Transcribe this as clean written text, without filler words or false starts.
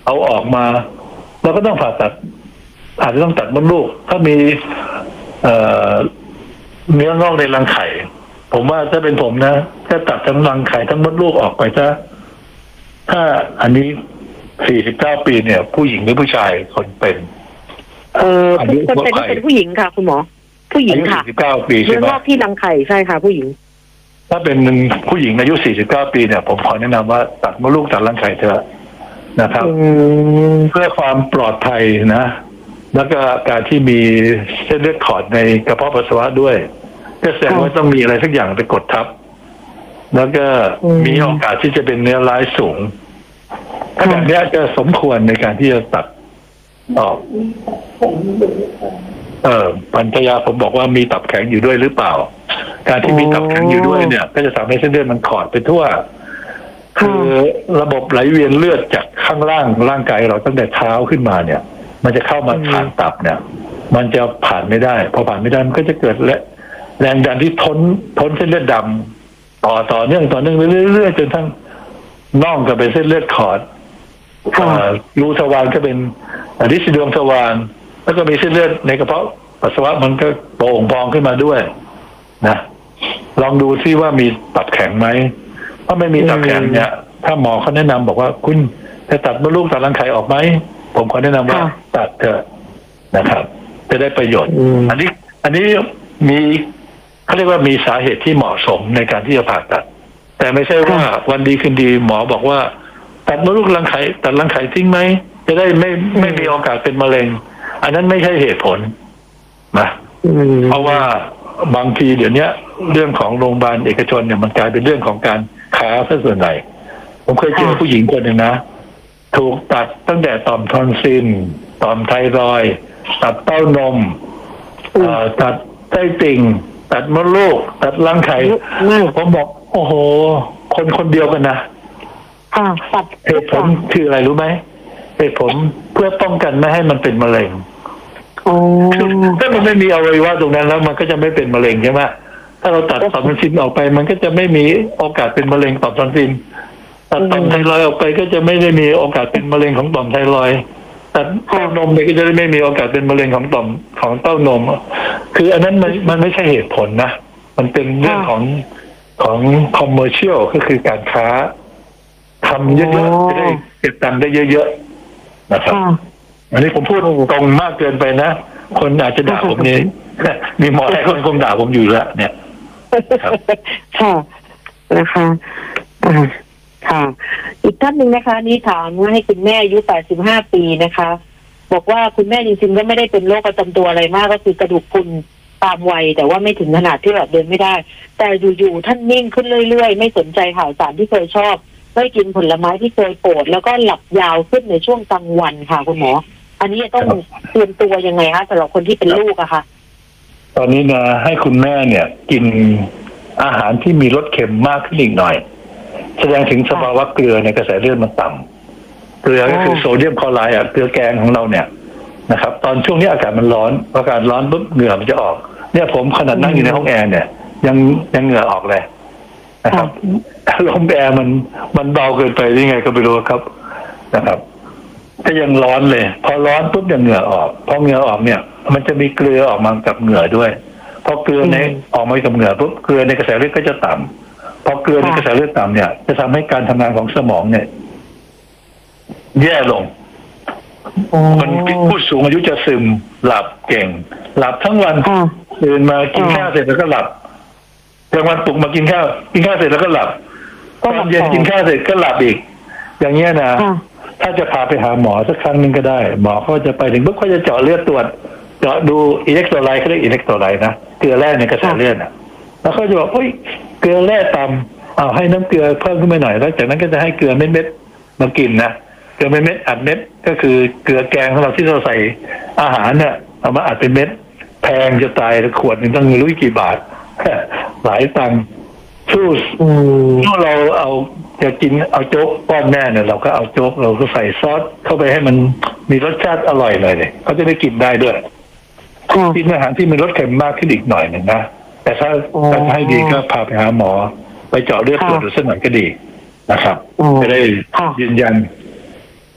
เอาออกมาเราก็ต้องผ่าตัดอาจจะต้องตัดมดลูกถ้ามีเอ่อเนื้องอกในรังไข่ผมว่าถ้าเป็นผมนะจะตัดทั้งรังไข่ทั้งมดลูกออกไปซะถ้าอันนี้49 ปีเนี่ย ผู้หญิงหรือผู้ชายคนเป็นคนเป็นเป็นผู้หญิงค่ะ คุณหมอผู้หญิงค่ะอายุ49 ปีใช่เนื้อไหมงอกที่รังไข่ใช่ค่ะ ผู้หญิงถ้าเป็นผู้หญิงอายุ49 ปีเนี่ยผมขอแนะนำว่าตัดมดลูกตัดรังไข่เถอะนะครับเพื่อความปลอดภัยนะ แล้วก็การที่มีเส้นเลือดขอดในกระเพาะปัสสาวะด้วยก็แสดงว่าต้องมีอะไรสักอย่างไปกดทับ แล้วก็มีโอกาสที่จะเป็นเนื้อร้ายสูงถ้าแบบนี้จะสมควรในการที่จะตัดออกภรรยาผมบอกว่ามีตับแข็งอยู่ด้วยหรือเปล่า การที่มีตับแข็งอยู่ด้วยเนี่ย ก็จะทำให้เส้นเลือดมันขอดไปทั่วคือระบบไหลเวียนเลือดจากข้างล่างร่างกายเราตั้งแต่เท้าขึ้นมาเนี่ย มันจะเข้ามาผ่านตับเนี่ย มันจะผ่านไม่ได้พอผ่านไม่ได้มันก็จะเกิดแรงดันที่ทนเส้นเลือดดำต่อเนื่องเรื่อยๆจนทั้งน่องก็เป็นเส้นเลือดขอดรูทวารก็เป็นดิสดวงทวารแล้วก็มีเส้นเลือดในกระเพาะปัสสาวะมันก็โป่งพองขึ้นมาด้วยนะลองดูซิว่ามีตับแข็งไหมถ้าไม่มีตับแข็งเนี่ยถ้าหมอเขาแนะนำบอกว่าคุณจะตัดมดลูกตัดรังไข่ออกไหมผมขอแนะนำว่าตัดเถอะนะครับ จะได้ประโยชน์อันนี้มีเขาเรียกว่ามีสาเหตุที่เหมาะสมในการที่จะผ่าตัดแต่ไม่ใช่ว่าวันดีคืนดีหมอบอกว่าตัดมดลูกรังไข่ตัดรังไข่ทิ้งไหมจะได้ไม่มีโอกาสเป็นมะเร็งอันนั้นไม่ใช่เหตุผลนะเพราะว่าบางทีเดี๋ยวนี้เรื่องของโรงพยาบาลเอกชนเนี่ยมันกลายเป็นเรื่องของการค้าซะส่วนใหญ่ผมเคยเจอผู้หญิงคนหนึ่งนะถูกตัดตั้งแต่ต่อมทอนซิลต่อมไทรอยด์ตัดเต้านมตัดไส้ติ่งตัดมดลูกตัดรังไข่ผมบอกโอ้โหคนเดียวกันนะเหตุผลคืออะไรรู้ไหมเหตุผลเพื่อป้องกันไม่ให้มันเป็นมะเร็งถ้ามันไม่มีอวัยวะตรงนั้นแล้วมันก็จะไม่เป็นมะเร็งใช่ไหมถ้าเราตัดต่อมทอนซิลออกไปมันก็จะไม่มีโอกาสเป็นมะเร็งต่อมทอนซิลตัดต่อมไทรอยด์ออกไปก็จะไม่ได้มีโอกาสเป็นมะเร็งของต่อมไทรอยด์ตัดเต้านมเนี่ยก็จะไม่มีโอกาสเป็นมะเร็งของต่อมของเต้านมคืออันนั้นมันไม่ใช่เหตุผลนะมันเป็นเรื่องของคอมเมอร์เชียลก็คือการค้าทำเยอะๆจะได้เก็บตังค์ได้เยอะๆนะครับอันนี้ผมพูดตรงมากเกินไปนะคนอาจจะด่าผมนี่มีหมอหลายคนคงด่าผมอยู่แล้วเนี่ยค่ะนะคะค่ะอีกท่านหนึ่งนะคะนี่ถามว่าให้คุณแม่อายุ85 ปีนะคะบอกว่าคุณแม่จริงๆก็ไม่ได้เป็นโรคประจำตัวอะไรมากก็คือกระดูกพรุนตามวัยแต่ว่าไม่ถึงขนาดที่แบบเดินไม่ได้แต่อยู่ๆท่านนิ่งขึ้นเรื่อยๆไม่สนใจข่าวสารที่เคยชอบไม่กินผลไม้ที่เคยโปรดแล้วก็หลับยาวขึ้นในช่วงกลางวันค่ะคุณหมออันนี้ต้องเตรียมตัวยังไงคะสำหรับคนที่เป็นลูกอะคะตอนนี้นะให้คุณแม่เนี่ยกินอาหารที่มีรสเค็มมากขึ้นอีกหน่อยแสดงถึงสภาวะเกลือในกระแสเลือดมันต่ำเกลือก็คือโซเดียมคลอไรด์เกลือแกงของเราเนี่ยนะครับตอนช่วงนี้อากาศมันร้อนอากาศร้อนปุ๊บเหงื่อมันจะออกเนี่ยผมขนาดนั่งอยู่ในห้องแอร์เนี่ยยังเหงื่อออกเลยนะครับลมแอร์มันเบาเกินไปยังไงก็ไม่รู้ครับนะครับก็ยังร้อนเลยพอร้อนปุ๊บยังเหงื่อออกพอเหงื่อออกเนี่ยมันจะมีเกลือออกมากับเหงื่อด้วยพอเกลือในออกมากับเหงื่อปุ๊บเกลือในกระแสเลือดก็จะต่ำพอเกลือในกระแสเลือดต่ำเนี่ยจะทำให้การทำงานของสมองเนี่ยแย่ลงคนผู้สูงอายุจะซึมหลับเก่งหลับทั้งวันตื่นมากินข้าวเสร็จแล้วก็หลับกลางวันปลุกมากินข้าวเสร็จแล้วก็หลับตอนเย็นกินข้าวเสร็จก็หลับอีกอย่างเงี้ยนะถ้าจะพาไปหาหมอสักครั้งหนึ่งก็ได้หมอเขาจะไปถึงปุ๊บเขาจะเจาะเลือดตรวจเจาะดูอิเล็กโทรไลต์เขาเรียกอิเล็กโทรไลต์นะเกลือแร่ในกระแสเลือดนะแล้วเขาจะบอกเฮ้ยเกลือแร่ต่ำเอาให้น้ำเกลือเพิ่มขึ้นไปหน่อยแล้วจากนั้นก็จะให้เกลือเม็ดๆมากินนะเกลือเม็ดอัดเม็ดก็คือเกลือแกงของเราที่เราใส่อาหารเนี่ยเอามาอัดเป็นเม็ดแพงจะตายขวดนึงต้องรู้กี่บาทหลายตังค์ถ้าเราเอาจะกินเอาโจ๊กป้อนแม่เนี่ยเราก็เอาโจ๊กเราก็ใส่ซอสเข้าไปให้มันมีรสชาติอร่อยเลยเนี่ยเขาจะได้กินได้ด้วยกินอาหารที่มีรสเค็มมากขึ้นอีกหน่อยหนึ่งนะแต่ถ้าให้ดีก็พาไปหาหมอไปเจาะเลือดตรวจดูสักหน่อยก็ดีนะครับจะได้ยืนยัน